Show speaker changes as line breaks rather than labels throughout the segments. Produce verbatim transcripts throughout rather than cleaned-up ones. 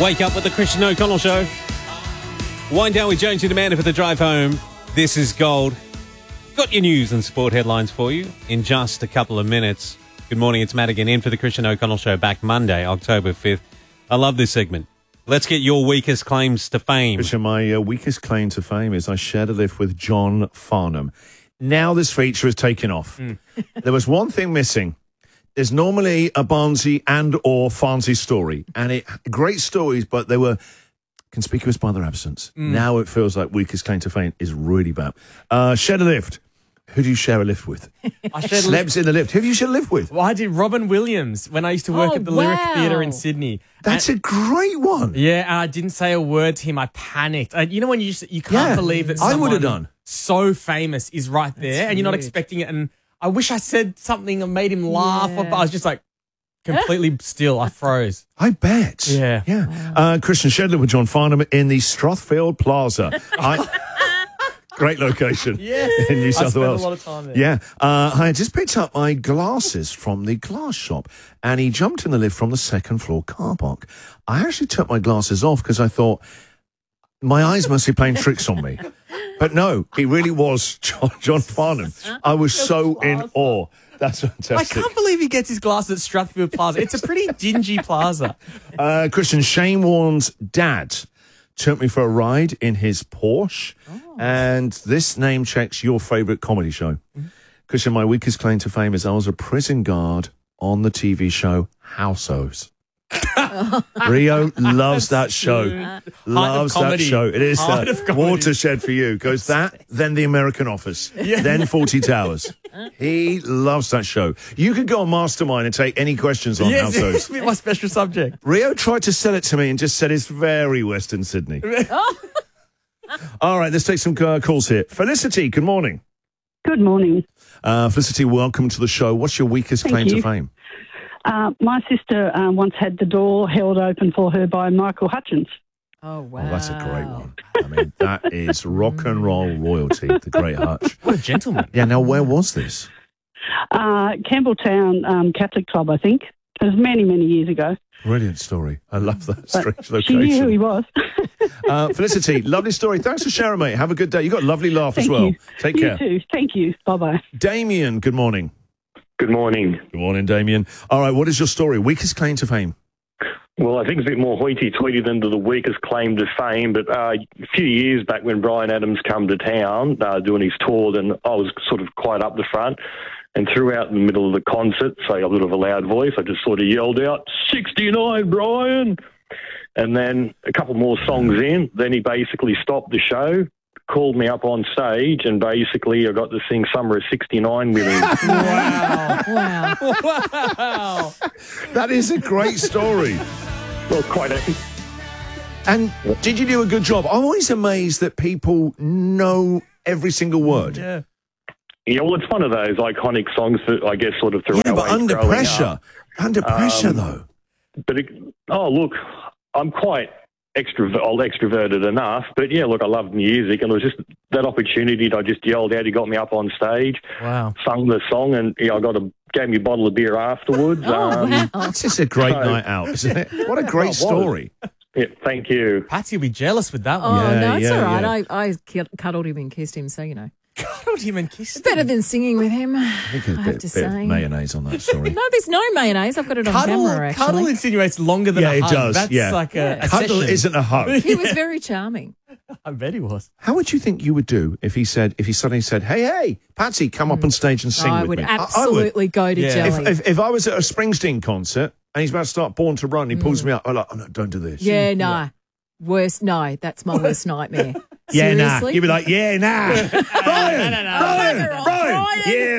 Wake up with the Christian O'Connell Show. Wind down with Jonesy the Man for the drive home. This is Gold. Got your news and sport headlines for you in just a couple of minutes. Good morning, it's Matt again in for the Christian O'Connell Show, back Monday, October fifth. I love this segment. Let's get your weakest claims to fame.
Christian, my uh, weakest claim to fame is I shared a lift with John Farnham. Now this feature is taking off. Mm. There was one thing missing. There's normally a Barnsey and or Farnsey story, and it great stories, but they were conspicuous by their absence. Mm. Now it feels like weakest claim to fame is really bad. Uh, shared a lift. Who do you share a lift with?
I shared
Celebs in the lift. Who have you shared a lift with?
Well, I did Robin Williams when I used to work
oh,
at the
wow.
Lyric Theatre in Sydney.
That's
and,
a great one.
Yeah, and I didn't say a word to him. I panicked. I, you know when you just, you can't
yeah,
believe that
I
someone
would have done.
so famous is right there,
That's
and you're not
huge.
expecting it. And I wish I said something and made him laugh,
Yeah.
but I was just like completely still. I froze.
I bet.
Yeah.
Yeah.
Wow.
Uh, Christian shared a lift with John Farnham in the Strathfield Plaza. I, great location
Yes.
in New
I
South
spent
Wales.
a lot of time there.
Yeah. Uh, I had just picked up my glasses from the glass shop, and he jumped in the lift from the second floor car park. I actually took my glasses off because I thought my eyes must be playing tricks on me. But no, he really was John, John Farnham. I was so in awe. That's fantastic.
I can't believe he gets his glasses at Strathfield Plaza. It's a pretty dingy plaza.
Uh, Christian, Shane Warne's dad took me for a ride in his Porsche, oh. and this name checks your favourite comedy show. Mm-hmm. Christian, my weakest claim to fame is I was a prison guard on the T V show Houseos. Rio loves that show. Loves that show. It is a watershed for you. Goes that, then The American Office, yeah. then Fawlty Towers. He loves that show. You could go on Mastermind and take any questions on
yes,
Houseos.
It's my special subject.
Rio tried to sell it to me and just said it's very Western Sydney. All right, let's take some uh, calls here. Felicity, good morning.
Good morning.
Uh, Felicity, welcome to the show. What's your weakest
Thank
claim
you.
to fame?
Uh, my sister um, once had the door held open for her by Michael Hutchins.
Oh, wow.
Oh, that's a great one. I mean, that is rock and roll royalty, the great Hutch.
What a gentleman.
Yeah, now where was this?
Uh, Campbelltown um, Catholic Club, I think. It was many, many years ago.
Brilliant story. I love that
But
strange location.
she knew who he was.
uh, Felicity, lovely story. Thanks for sharing, mate. Have a good day. You got a lovely laugh
Thank
as well.
you.
Take
you
care.
too. Thank you. Bye-bye.
Damien, good morning.
Good morning.
Good morning, Damien. All right, what is your story? Weakest claim to fame?
Well, I think it's a bit more hoity-toity than the weakest claim to fame, but uh, a few years back when Bryan Adams come to town uh, doing his tour, then I was sort of quite up the front, and throughout in the middle of the concert, so a bit of a loud voice, I just sort of yelled out, sixty-nine, Bryan! And then a couple more songs in, then he basically stopped the show, called me up on stage, and basically I got to sing Summer of sixty-nine with him.
Wow.
Wow.
Wow.
That is a great story.
Well, quite a...
And did you do a good job? I'm always amazed that people know every single word.
Yeah.
Yeah, well, it's one of those iconic songs that I guess sort of throughout.
Yeah, but under
growing
pressure.
up.
Under pressure,
Um,
though.
But, it, oh, look, I'm quite extrovert, old extroverted enough, but yeah, look, I love music, and it was just that opportunity that I just yelled out. He got me up on stage,
Wow.
sung the song, and yeah, I got a gave me a bottle of beer afterwards.
Oh,
um,
wow.
That's just a great
so-
night out, isn't it? What a great
was.
story.
Yeah, thank you.
Patsy will be jealous with that
Oh,
one.
Yeah,
no, it's
yeah,
all right.
yeah.
I, I cu- cuddled him and kissed him, so, you know.
Cuddled him and kissed
It's better
him.
than singing with him,
I think there's
I
a
have
bit,
to
bit of
say.
mayonnaise on that story.
No, there's no mayonnaise. I've got it on
Cuddle,
camera, actually.
cuddle insinuates longer than
Yeah,
a
it
hug.
does,
That's
yeah.
like a, a
Cuddle
session.
isn't a hug.
He was very charming.
I bet he was.
How would you think you would do if he said, if he suddenly said, "Hey, hey, Patsy, come up on stage and sing
I
with
would
me"? I- I would.
absolutely go to
Yeah.
jelly.
If, if, if I was at a Springsteen concert and he's about to start Born to Run, he pulls me up. I'm like, "Oh no, don't do this."
yeah, no. Worst, no, that's my worst nightmare.
Yeah, nah.
Seriously?
You'd be like, "Yeah, nah, Brian,
no, no, no.
Brian,
Brian,
Brian, yeah,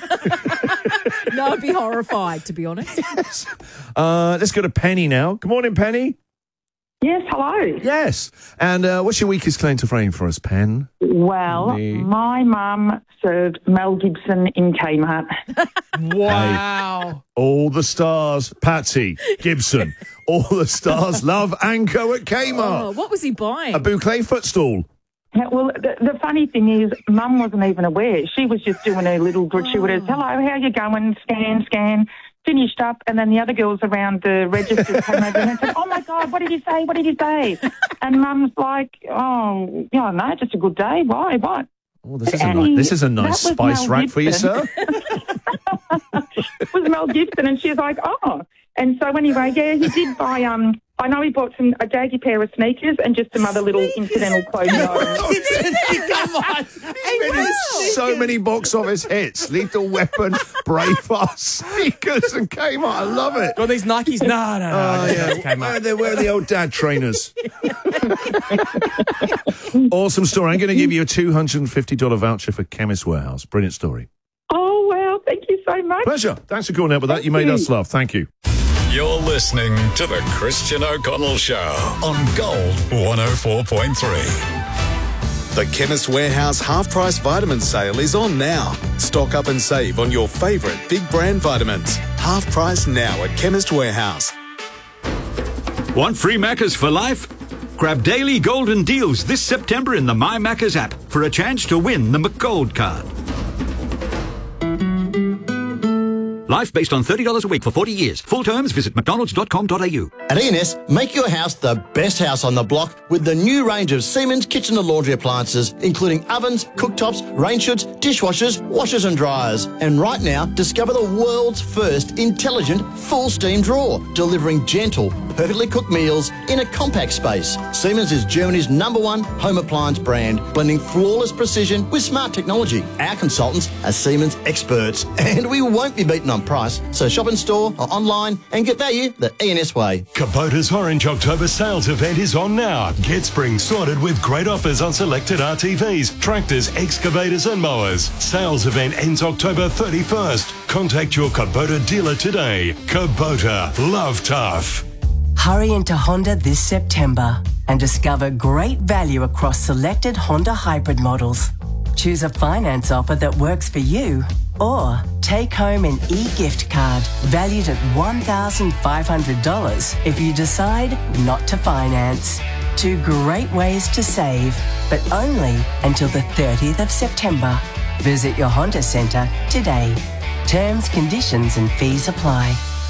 nah."
No, I'd be horrified, to be honest.
Uh, let's go to Penny now. Good morning, Penny.
Yes, hello.
Yes. And uh, what's your weakest claim to fame for us, Pen?
Well,
The-
my mum served Mel Gibson in Kmart.
Wow.
All the stars, Patsy, Gibson, all the stars love Anko at
Oh,
Kmart.
what was he buying?
A boucle footstool.
Yeah, Well, the, the funny thing is, Mum wasn't even aware. She was just doing her little gratuitous, hello, how you going, scan, scan. finished up, and then the other girls around the register came over and said, "Oh my God, what did he say? What did he say?" And Mum's like, "Oh, yeah, no, just a good day. Why? What?"
Oh, this is a
And
nice,
he-
this is a nice
that was
spice
Mel
rack for you,
Gibson.
sir.
It was Mel Gibson, and she's like, "Oh." And so anyway, yeah, he did buy, um, I know he bought some a daggy pair of sneakers and just some other little incidental clothing items.
Come on. Hey,
Many-
wow.
so many box office hits. Lethal Weapon, Braveheart, Sneakers, and Kmart. I love it.
Got these Nikes? No, no, no.
Oh,
just
yeah.
those came
Where
up.
are, they, where are the old dad trainers? Awesome story. I'm going to give you a two hundred fifty dollars voucher for Chemist Warehouse. Brilliant story.
Oh, wow, thank you so much.
Pleasure. Thanks for calling out with that. You made us laugh. Thank you.
You're listening to the Christian O'Connell Show on Gold one oh four point three.
The Chemist Warehouse half-price vitamin sale is on now. Stock up and save on your favourite big brand vitamins. Half price now at Chemist Warehouse.
Want free Maccas for life? Grab daily golden deals this September in the My Maccas app for a chance to win the McGold card. Life based on thirty dollars a week for forty years. Full terms, visit mcdonalds dot com dot a u.
At E N S, make your house the best house on the block with the new range of Siemens kitchen and laundry appliances, including ovens, cooktops, range hoods, dishwashers, washers and dryers. And right now, discover the world's first intelligent full steam drawer, delivering gentle, perfectly cooked meals in a compact space. Siemens is Germany's number one home appliance brand, blending flawless precision with smart technology. Our consultants are Siemens experts, and we won't be beaten on price. So shop in store or online and get value the E N S way.
Kubota's Orange October sales event is on now. Get spring sorted with great offers on selected R T Vs, tractors, excavators and mowers. Sales event ends October thirty-first. Contact your Kubota dealer today. Kubota, love tough.
Hurry into Honda this September and discover great value across selected Honda hybrid models. Choose a finance offer that works for you, or take home an e-gift card valued at one thousand five hundred dollars if you decide not to finance. Two great ways to save, but only until the thirtieth of September. Visit your Honda Centre today. Terms, conditions and fees apply.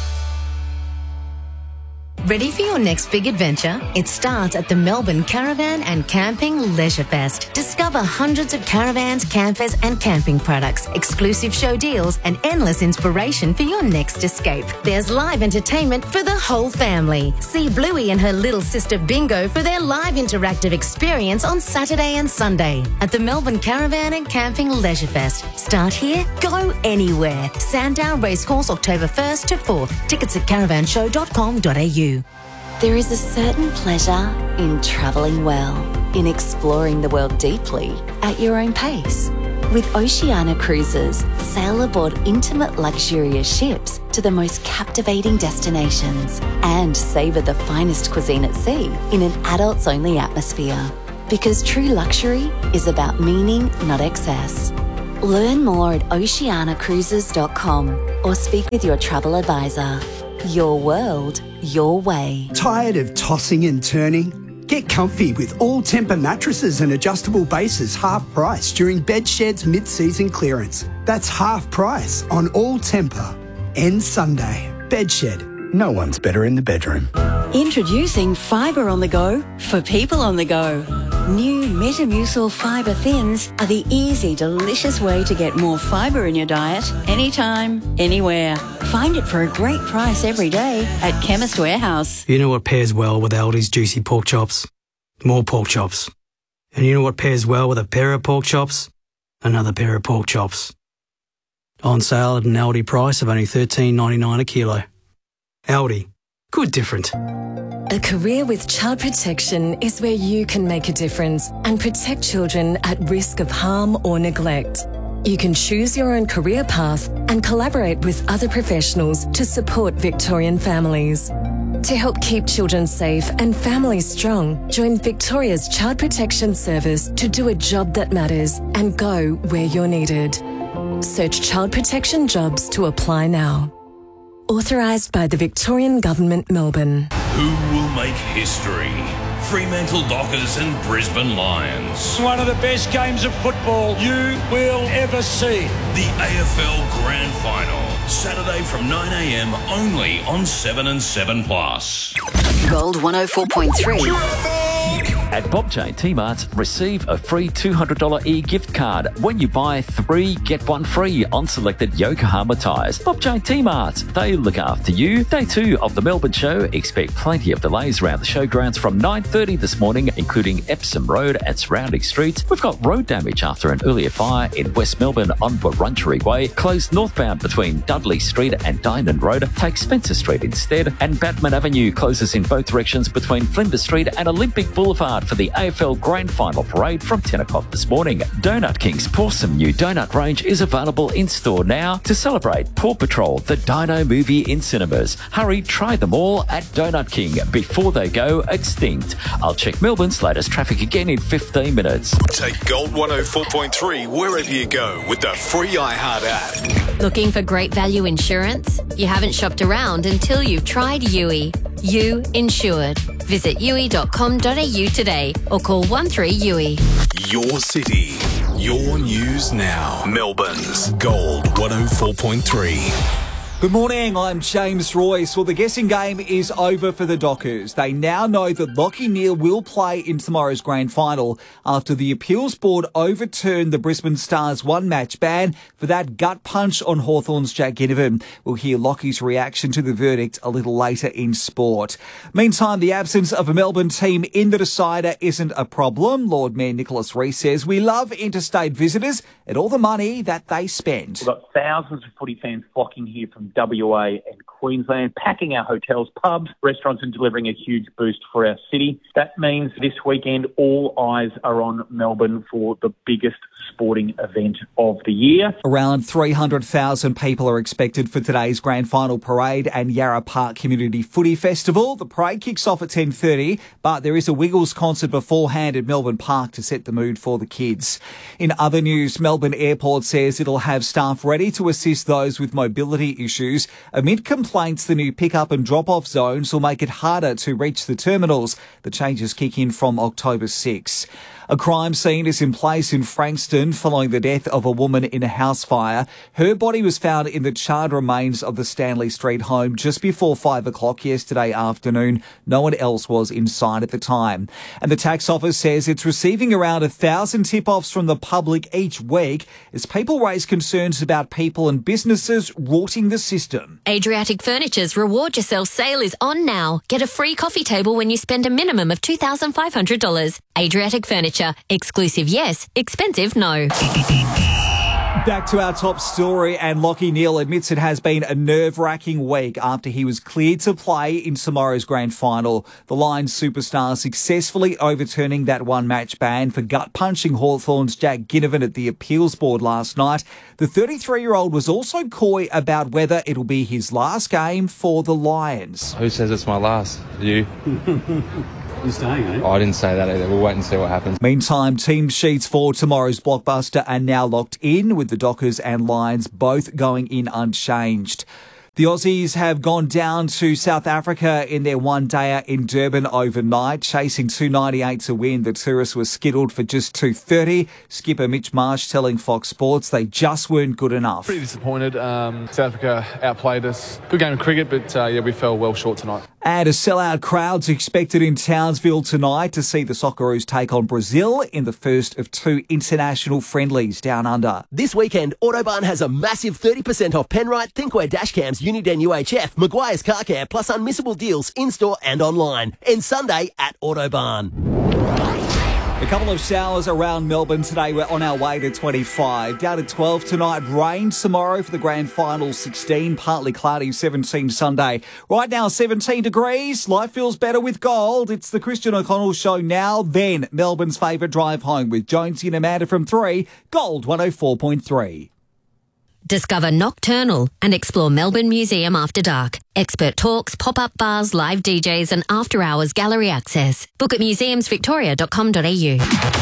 Ready for your next big adventure? It starts at the Melbourne Caravan and Camping Leisure Fest. Discover hundreds of caravans, campers and camping products, exclusive show deals and endless inspiration for your next escape. There's live entertainment for the whole family. See Bluey and her little sister Bingo for their live interactive experience on Saturday and Sunday at the Melbourne Caravan and Camping Leisure Fest. Start here, go anywhere. Sandown Racecourse, October first to fourth. Tickets at caravan show dot com dot a u.
There is a certain pleasure in travelling well, in exploring the world deeply at your own pace. With Oceania Cruises, sail aboard intimate luxurious ships to the most captivating destinations and savour the finest cuisine at sea in an adults-only atmosphere. Because true luxury is about meaning, not excess. Learn more at oceania cruises dot com or speak with your travel advisor. Your world, your way.
Tired of tossing and turning? Get comfy with all Tempur mattresses and adjustable bases half price during Bedshed's mid-season clearance. That's half price on all Tempur. Ends Sunday. Bedshed. No one's better in the bedroom.
Introducing Fibre on the Go for people on the go. New Metamucil Fibre Thins are the easy, delicious way to get more fibre in your diet anytime, anywhere. Find it for a great price every day at Chemist Warehouse.
You know what pairs well with Aldi's juicy pork chops? More pork chops. And you know what pairs well with a pair of pork chops? Another pair of pork chops. On sale at an Aldi price of only thirteen ninety-nine a kilo. Aldi. Good different.
A career with child protection is where you can make a difference and protect children at risk of harm or neglect. You can choose your own career path and collaborate with other professionals to support Victorian families. To help keep children safe and families strong, join Victoria's Child Protection Service to do a job that matters and go where you're needed. Search Child Protection Jobs to apply now. Authorised by the Victorian Government, Melbourne.
Who will make history? Fremantle Dockers and Brisbane Lions.
One of the best games of football you will ever see.
The A F L Grand Final. Saturday from nine a.m. only on seven and seven Plus.
Gold one oh four point three.
At Bob J T-Marts, receive a free two hundred dollars e-gift card when you buy three, get one free on selected Yokohama tyres. Bob J T-Marts, they look after you. Day two of the Melbourne show. Expect plenty of delays around the showgrounds from nine thirty this morning, including Epsom Road and surrounding streets. We've got road damage after an earlier fire in West Melbourne on Wurundjeri Way. Closed northbound between Dudley Street and Dynon Road. Take Spencer Street instead. And Batman Avenue closes in both directions between Flinders Street and Olympic Boulevard for the A F L Grand Final Parade from ten o'clock this morning. Donut King's awesome new donut range is available in store now to celebrate Paw Patrol, the Dino movie in cinemas. Hurry, try them all at Donut King before they go extinct. I'll check Melbourne's latest traffic again in fifteen minutes.
Take Gold one oh four point three wherever you go with the free iHeart app.
Looking for great value insurance? You haven't shopped around until you've tried U I. You Insured. Visit U I dot com dot a u today or call one three U I.
Your city, your news now. Melbourne's Gold one oh four point three.
Good morning, I'm James Royce. Well, the guessing game is over for the Dockers. They now know that Lachie Neale will play in tomorrow's grand final after the appeals board overturned the Brisbane Stars one-match ban for that gut punch on Hawthorn's Jack Ginnivan. We'll hear Lachie's reaction to the verdict a little later in sport. Meantime, the absence of a Melbourne team in the decider isn't a problem. Lord Mayor Nicholas Rees says, we love interstate visitors and all the money that they spend.
We've got thousands of footy fans flocking here from W A and Queensland, packing our hotels, pubs, restaurants and delivering a huge boost for our city. That means this weekend all eyes are on Melbourne for the biggest sporting event of the year.
Around three hundred thousand people are expected for today's grand final parade and Yarra Park Community Footy Festival. The parade kicks off at ten thirty, but there is a Wiggles concert beforehand at Melbourne Park to set the mood for the kids. In other news, Melbourne Airport says it'll have staff ready to assist those with mobility issues amid complaints the new pick-up and drop-off zones will make it harder to reach the terminals. The changes kick in from October sixth. A crime scene is in place in Frankston following the death of a woman in a house fire. Her body was found in the charred remains of the Stanley Street home just before five o'clock yesterday afternoon. No one else was inside at the time. And the tax office says it's receiving around a thousand tip-offs from the public each week as people raise concerns about people and businesses rorting the system.
Adriatic Furniture's Reward Yourself sale is on now. Get a free coffee table when you spend a minimum of two thousand five hundred dollars. Adriatic Furniture. Exclusive yes, expensive no.
Back to our top story, and Lachie Neale admits it has been a nerve-wracking week after he was cleared to play in tomorrow's grand final. The Lions superstar successfully overturning that one-match ban for gut-punching Hawthorn's Jack Ginnivan at the appeals board last night. The thirty-three-year-old was also coy about whether it'll be his last game for the Lions.
Who says it's my last? You?
You're staying, eh?
Oh, I didn't say that either. We'll wait and see what happens.
Meantime, team sheets for tomorrow's blockbuster are now locked in, with the Dockers and Lions both going in unchanged. The Aussies have gone down to South Africa in their one-dayer in Durban overnight, chasing two ninety-eight to win. The tourists were skittled for just two thirty. Skipper Mitch Marsh telling Fox Sports they just weren't good enough.
Pretty disappointed. Um, South Africa outplayed us. Good game of cricket, but uh, yeah, we fell well short tonight.
And a sellout crowd's expected in Townsville tonight to see the Socceroos take on Brazil in the first of two international friendlies down under.
This weekend, Autobahn has a massive thirty percent off Penrite, Thinkware dashcams, Uniden U H F, Maguire's Car Care, plus unmissable deals in-store and online. And Sunday at Autobahn.
A couple of showers around Melbourne today. We're on our way to twenty-five. Down to twelve tonight. Rain tomorrow for the grand final. sixteen. Partly cloudy. seventeen Sunday. Right now, seventeen degrees. Life feels better with gold. It's the Christian O'Connell Show now. Then, Melbourne's favourite drive home with Jonesy and Amanda from three. Gold one oh four point three.
Discover Nocturnal and explore Melbourne Museum after dark. Expert talks, pop-up bars, live D Js and after-hours gallery access. Book at museums victoria dot com dot a u.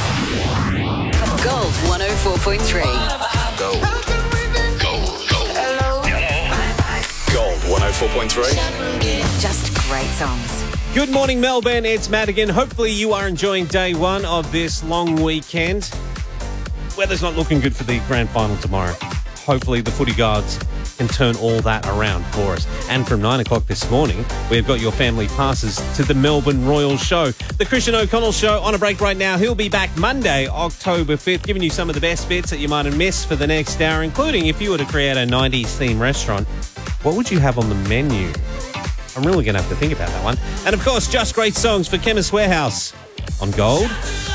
Gold one oh four point three.
Gold. Gold. Gold. Gold one oh four point three.
Just great songs.
Good morning, Melbourne. It's Matt again. Hopefully you are enjoying day one of this long weekend. Weather's not looking good for the grand final tomorrow. Hopefully the footy gods can turn all that around for us. And from nine o'clock this morning, we've got your family passes to the Melbourne Royal Show. The Christian O'Connell Show on a break right now. He'll be back Monday, October fifth, giving you some of the best bits that you might have missed for the next hour, including if you were to create a nineties theme restaurant, what would you have on the menu? I'm really going to have to think about that one. And of course, just great songs for Chemist Warehouse on Gold.